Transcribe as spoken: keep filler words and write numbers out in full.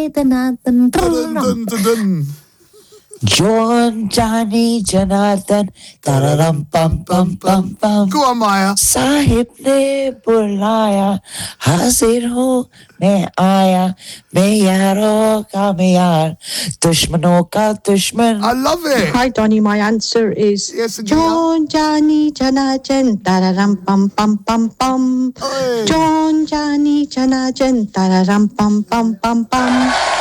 Dun, Dun, dun, dun, dun. John, Johnny, Janatan, tararam pam pam pam pam. Go on, Maya. Sahib ने बुलाया, हाजिर हूँ मैं आया, मैं यारों का मैं यार, दुश्मनों का दुश्मन. I love it. Hi, Donny. My answer is Yes, Sangeeta. John, Johnny, Janajan, tararam pam pam pam pam. Oi. John, Johnny, Janajan, tararam pam pam pam pam.